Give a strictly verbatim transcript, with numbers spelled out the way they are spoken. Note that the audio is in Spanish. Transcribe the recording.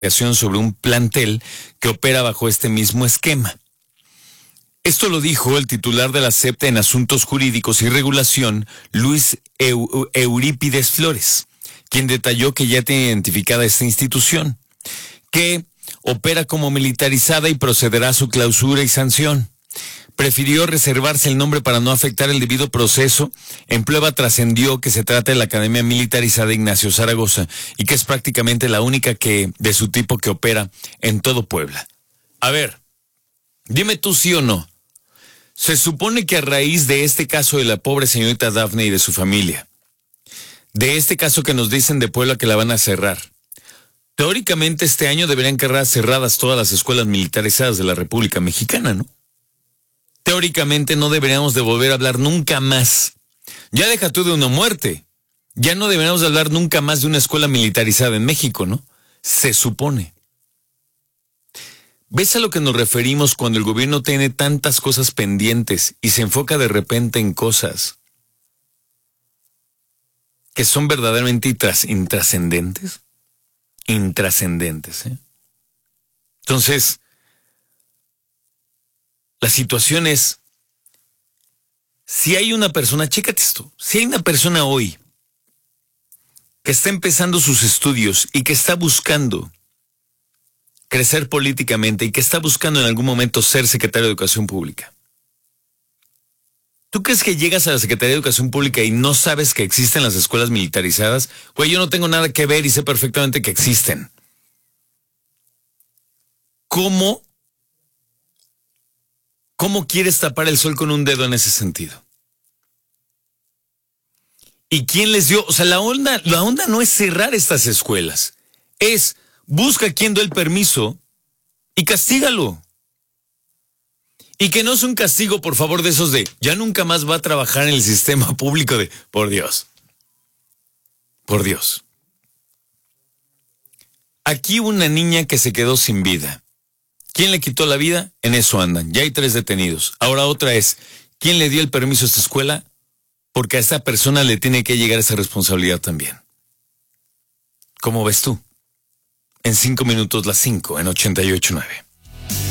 sobre un plantel que opera bajo este mismo esquema. Esto lo dijo el titular de la SEPTA en Asuntos Jurídicos y Regulación, Luis Eu- Eurípides Flores, quien detalló que ya tiene identificada esta institución, que opera como militarizada y procederá a su clausura y sanción. Prefirió reservarse el nombre para no afectar el debido proceso. En prueba trascendió que se trata de la Academia Militarizada Ignacio Zaragoza y que es prácticamente la única que de su tipo que opera en todo Puebla. A ver, dime tú sí o no. Se supone que a raíz de este caso de la pobre señorita Dafne y de su familia, de este caso que nos dicen de Puebla que la van a cerrar, teóricamente este año deberían quedar cerradas todas las escuelas militarizadas de la República Mexicana, ¿no? Teóricamente no deberíamos de volver a hablar nunca más. Ya deja tú de una muerte. Ya no deberíamos de hablar nunca más de una escuela militarizada en México, ¿no? Se supone. ¿Ves a lo que nos referimos cuando el gobierno tiene tantas cosas pendientes y se enfoca de repente en cosas que son verdaderamente intras- intrascendentes? Intrascendentes, ¿eh? Entonces, la situación es, si hay una persona, chécate esto, si hay una persona hoy que está empezando sus estudios y que está buscando crecer políticamente y que está buscando en algún momento ser secretario de Educación Pública, ¿tú crees que llegas a la Secretaría de Educación Pública y no sabes que existen las escuelas militarizadas? Güey, yo no tengo nada que ver y sé perfectamente que existen. ¿Cómo? ¿Cómo quieres tapar el sol con un dedo en ese sentido? ¿Y quién les dio? O sea, la onda, la onda no es cerrar estas escuelas. Es, busca quién dio el permiso y castígalo. Y que no es un castigo, por favor, de esos de, ya nunca más va a trabajar en el sistema público de, por Dios. Por Dios. Aquí una niña que se quedó sin vida. ¿Quién le quitó la vida? En eso andan. Ya hay tres detenidos. Ahora otra es, ¿quién le dio el permiso a esta escuela? Porque a esta persona le tiene que llegar esa responsabilidad también. ¿Cómo ves tú? En cinco minutos las cinco, en ochenta y ocho punto nueve.